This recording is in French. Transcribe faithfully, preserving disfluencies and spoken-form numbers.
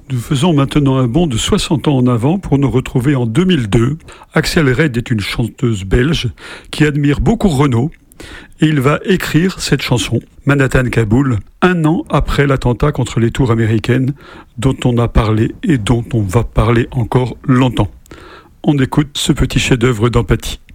Nous faisons maintenant un bond de soixante ans en avant pour nous retrouver en deux mille deux. Axel Red est une chanteuse belge qui admire beaucoup Renaud et il va écrire cette chanson, Manhattan Kaboul, un an après l'attentat contre les tours américaines dont on a parlé et dont on va parler encore longtemps. On écoute ce petit chef-d'œuvre d'empathie.